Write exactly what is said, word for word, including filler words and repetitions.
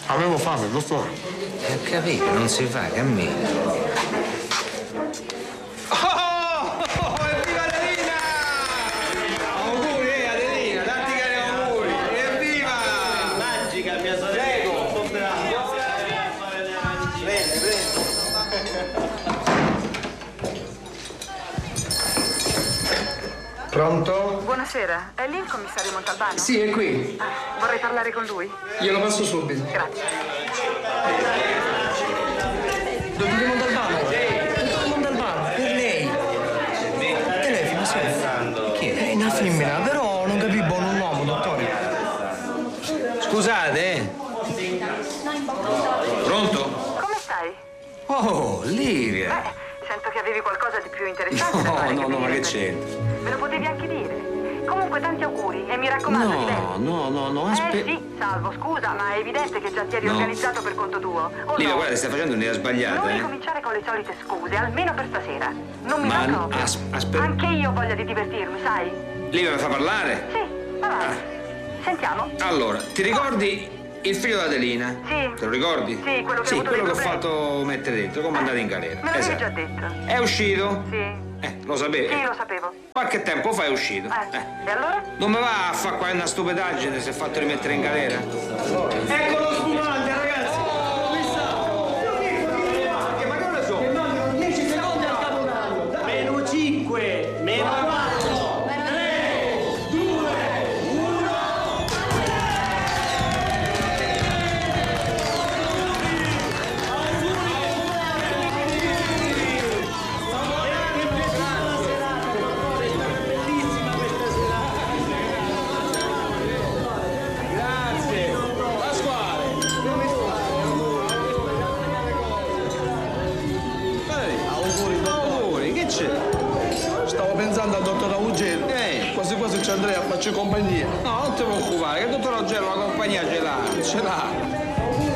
Avevo fame, dottore. Ho capito, non si fa, cammina. Oh, oh, evviva Adelina! Auguri, eh, Adelina, tanti cari auguri! Evviva! Magica, mia sorella! Prego! Prendi, prendi! Pronto? Buonasera, è lì il commissario Montalbano? Sì, è qui. Ah, vorrei parlare con lui. Glielo passo subito. Grazie. Dottore Montalbano? Dottore Montalbano, per lei. Telefono, sì. Chi è? È una femmina, però non capivo un uomo, dottore. Scusate, eh? Pronto? Come stai? Oh, Livia! Beh, sento che avevi qualcosa di più interessante da No, fare. no, che no, ma venire che per me. c'entra? Me lo potevi anche dire. Comunque tanti auguri e mi raccomando, No, divertiti. no, no, no, Eh aspetta. sì, Salvo, scusa, ma è evidente che già ti eri No. organizzato per conto tuo. O Livia, no? guarda, stai facendo un'idea sbagliata, Non eh? ricominciare con le solite scuse, almeno per stasera. Non mi Ma va proprio. as- aspetta. Anche io ho voglia di divertirmi, sai? Livia, mi fa parlare? Sì, avanti. Sentiamo. Allora, ti ricordi il figlio d'Adelina? Sì. Te lo ricordi? Sì, quello che Sì, ha avuto quello dei che ho problemi. fatto mettere dentro, come andate in galera. Me l'avevi Esatto. già detto. È uscito? Sì. Eh, lo sapevi? Sì, lo sapevo. Qualche tempo fa è uscito. Eh. Eh. E allora? Non mi va a fare qua una stupidaggine, si è fatto rimettere in galera? Ecco lo spumante, ragazzi! Ma che ore sono? dieci secondi al capodanno! Meno cinque, meno quattro, tre, due, uno! Bellissima questa serata! Grazie. Pasquale. Ehi, auguri, auguri, che c'è? Stavo pensando al dottor Augello. Ehi. Quasi quasi ci andrei a farci compagnia. No, non ti preoccupare, che il dottor Augello la compagnia ce l'ha. Ce l'ha.